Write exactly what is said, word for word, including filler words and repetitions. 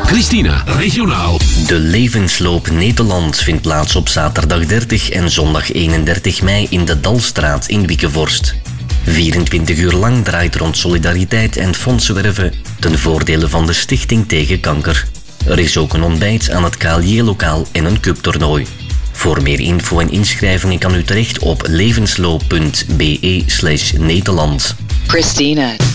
Christina, regionaal. De Levensloop Nederland vindt plaats op zaterdag dertig en zondag eenendertig mei in de Dalstraat in Wickevorst. vierentwintig uur lang draait rond solidariteit en fondsenwerven ten voordele van de Stichting tegen Kanker. Er is ook een ontbijt aan het K L J-lokaal en een cuptoernooi. Voor meer info en inschrijvingen kan u terecht op levensloop punt be slash Nederland. Christina.